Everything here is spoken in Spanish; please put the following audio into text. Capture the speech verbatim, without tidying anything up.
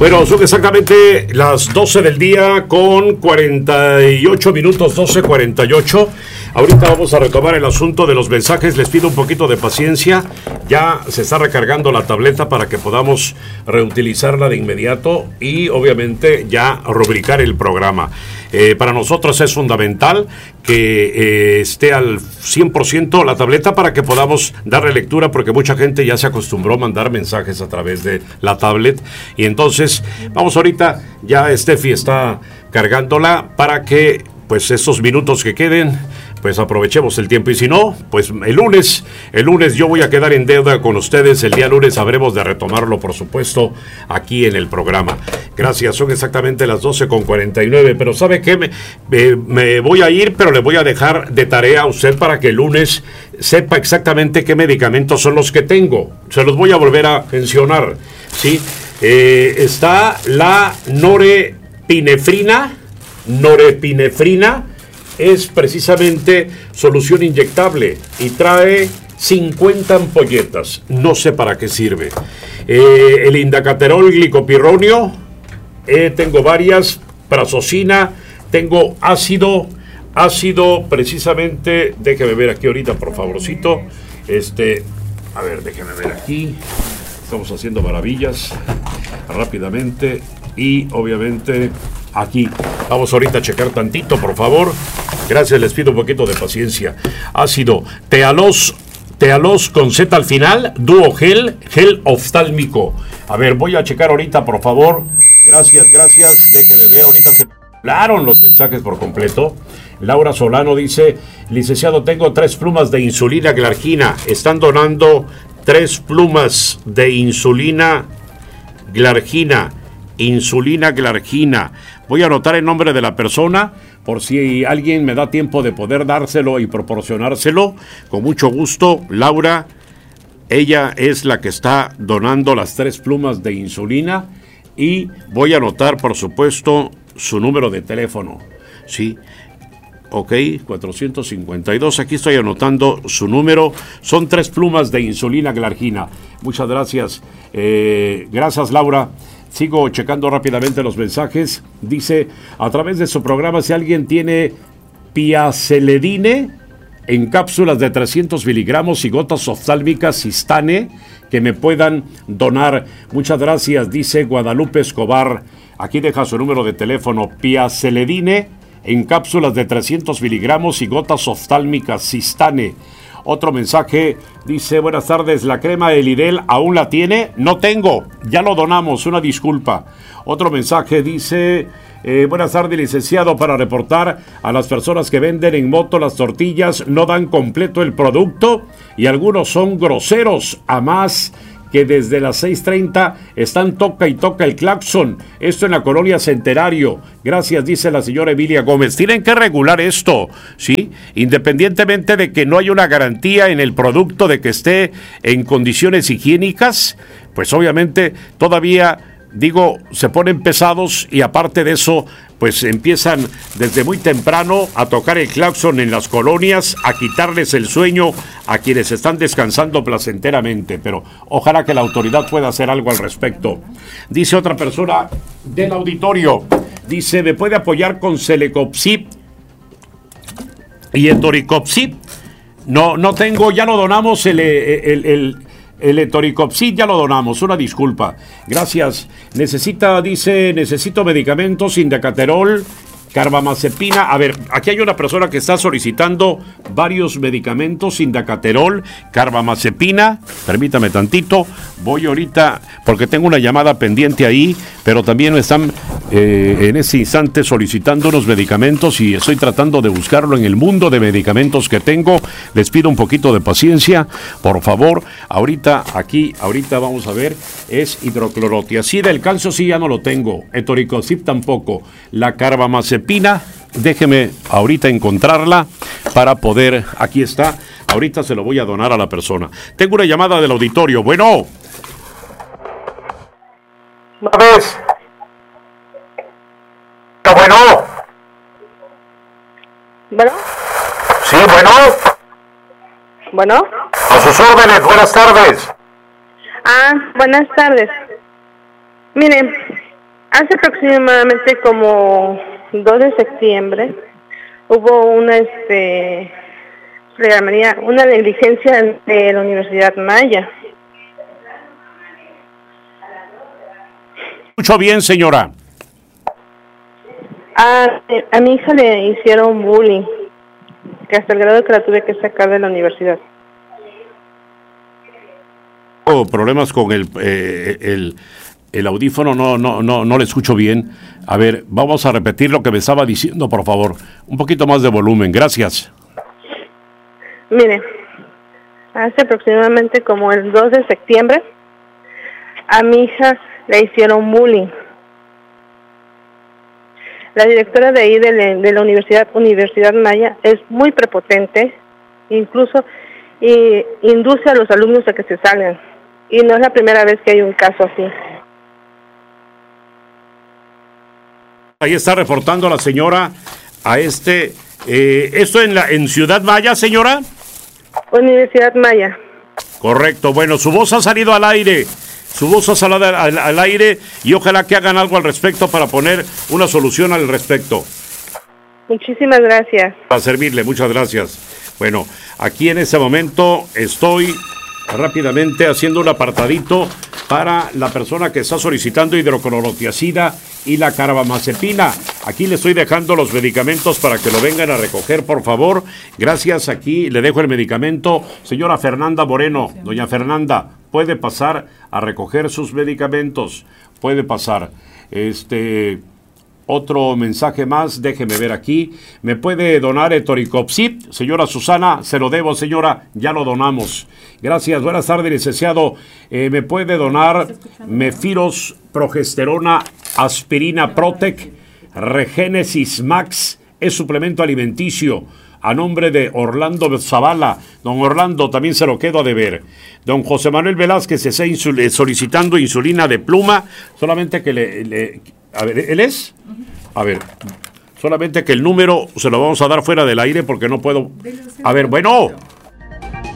Bueno, son exactamente las doce del día con cuarenta y ocho minutos, doce cuarenta y ocho. Ahorita vamos a retomar el asunto de los mensajes. Les pido un poquito de paciencia. Ya se está recargando la tableta para que podamos reutilizarla de inmediato y obviamente ya rubricar el programa. Eh, para nosotros es fundamental que eh, esté al cien por ciento la tableta para que podamos darle lectura, porque mucha gente ya se acostumbró a mandar mensajes a través de la tablet. Y entonces, vamos ahorita, ya Steffi está cargándola para que pues estos minutos que queden, pues aprovechemos el tiempo, y si no, pues el lunes, el lunes yo voy a quedar en deuda con ustedes. El día lunes habremos de retomarlo, por supuesto, aquí en el programa. Gracias, son exactamente las doce con cuarenta y nueve, pero ¿sabe qué? Me, me, me voy a ir, pero le voy a dejar de tarea a usted para que el lunes sepa exactamente qué medicamentos son los que tengo. Se los voy a volver a mencionar, ¿sí? Eh, está la norepinefrina, norepinefrina, es precisamente solución inyectable y trae cincuenta ampolletas. No sé para qué sirve. Eh, el indacaterol glicopirronio, eh, tengo varias, prazosina, tengo ácido, ácido precisamente, déjeme ver aquí ahorita, por favorcito. Este, a ver, déjeme ver aquí. Estamos haciendo maravillas rápidamente y obviamente aquí. Vamos ahorita a checar tantito, por favor. Gracias, les pido un poquito de paciencia. Ácido, tealos, tealos con Z al final, dúo gel, gel oftálmico. A ver, voy a checar ahorita, por favor. Gracias, gracias. Déjenme ver, ahorita se hablaron los mensajes por completo. Laura Solano dice: licenciado, tengo tres plumas de insulina glargina. Están donando tres plumas de insulina glargina. Insulina glargina. Voy a anotar el nombre de la persona por si alguien me da tiempo de poder dárselo y proporcionárselo. Con mucho gusto, Laura. Ella es la que está donando las tres plumas de insulina y voy a anotar, por supuesto, su número de teléfono. Sí. Ok, cuatrocientos cincuenta y dos, aquí estoy anotando su número. Son tres plumas de insulina glargina. Muchas gracias. Eh, gracias, Laura. Sigo checando rápidamente los mensajes. Dice, a través de su programa, si alguien tiene piaceledine en cápsulas de trescientos miligramos y gotas oftálmicas Sistane, que me puedan donar. Muchas gracias, dice Guadalupe Escobar. Aquí deja su número de teléfono. Piaceledine en cápsulas de trescientos miligramos y gotas oftálmicas Sistane. Otro mensaje dice: buenas tardes, ¿la crema Elidel aún la tiene? No tengo, ya lo donamos, una disculpa. Otro mensaje dice: eh, buenas tardes, licenciado, para reportar a las personas que venden en moto las tortillas, no dan completo el producto y algunos son groseros, a más que desde las seis treinta están toca y toca el claxon. Esto en la colonia Centenario. Gracias, dice la señora Emilia Gómez. Tienen que regular esto, ¿sí? Independientemente de que no haya una garantía en el producto de que esté en condiciones higiénicas, pues obviamente todavía, digo, se ponen pesados y aparte de eso, pues empiezan desde muy temprano a tocar el claxon en las colonias, a quitarles el sueño a quienes están descansando placenteramente. Pero ojalá que la autoridad pueda hacer algo al respecto. Dice otra persona del auditorio, dice: ¿me puede apoyar con Celecopsib y Etoricopsib? No, no tengo, ya lo donamos el... el, el El Etoricopsid ya lo donamos, una disculpa. Gracias. Necesita, dice, necesito medicamentos, indacaterol, carbamazepina. A ver, aquí hay una persona que está solicitando varios medicamentos, indacaterol, carbamazepina. Permítame tantito. Voy ahorita, porque tengo una llamada pendiente ahí, pero también me están eh, en ese instante solicitando unos medicamentos y estoy tratando de buscarlo en el mundo de medicamentos que tengo. Les pido un poquito de paciencia, por favor. Ahorita, aquí, ahorita vamos a ver, es hidroclorotiazida. El calcio sí ya no lo tengo. Etoricopsid tampoco. La carbamazepina, déjeme ahorita encontrarla para poder, aquí está. Ahorita se lo voy a donar a la persona. Tengo una llamada del auditorio. Bueno. ¿Una vez? Bueno. ¿Bueno? Sí, bueno. ¿Bueno? A sus órdenes, buenas tardes. Ah, buenas tardes. Miren, Hace aproximadamente como dos de septiembre hubo una, este, se llamaría una negligencia de la Universidad Maya. Escucho bien, señora. A, a mi hija le hicieron bullying, que hasta el grado que la tuve que sacar de la universidad. Oh, problemas con el, eh, el, el audífono, no, no, no, no le escucho bien. A ver, vamos a repetir lo que me estaba diciendo, por favor. Un poquito más de volumen, gracias. Mire, hace aproximadamente como el dos de septiembre, a mi hija le hicieron bullying. La directora de ahí de la, de la Universidad, Universidad Maya es muy prepotente, incluso y induce a los alumnos a que se salgan. Y no es la primera vez que hay un caso así. Ahí está reportando la señora a este... Eh, ¿Esto en, la, en Ciudad Maya, señora? Universidad Maya. Correcto. Bueno, su voz ha salido al aire. Su voz ha salido al, al, al aire y ojalá que hagan algo al respecto para poner una solución al respecto. Muchísimas gracias. Para servirle, muchas gracias. Bueno, aquí en este momento estoy rápidamente haciendo un apartadito para la persona que está solicitando hidroclorotiazida y la carbamazepina. Aquí le estoy dejando los medicamentos para que lo vengan a recoger, por favor. Gracias, aquí le dejo el medicamento. Señora Fernanda Moreno, doña Fernanda, puede pasar a recoger sus medicamentos. Puede pasar. Este... Otro mensaje más, déjeme ver aquí. ¿Me puede donar etoricopsid? Señora Susana, se lo debo, señora, ya lo donamos. Gracias, buenas tardes, licenciado. Eh, ¿Me puede donar Mefiros, progesterona, aspirina Protec, Regénesis Max? Es suplemento alimenticio. A nombre de Orlando Zavala. Don Orlando, también se lo quedo a deber. Don José Manuel Velázquez está insul- solicitando insulina de pluma, solamente que le... le a ver, ¿él es? A ver, solamente que el número se lo vamos a dar fuera del aire porque no puedo... A ver, bueno...